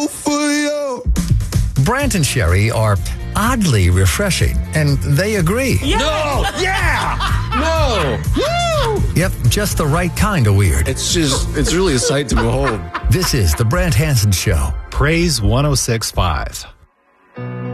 For you. Brant and Sherry are oddly refreshing, and they agree. No! Yeah! No! Woo! Yep, just the right kind of weird. It's really a sight to behold. This is The Brant Hansen Show. Praise 106.5.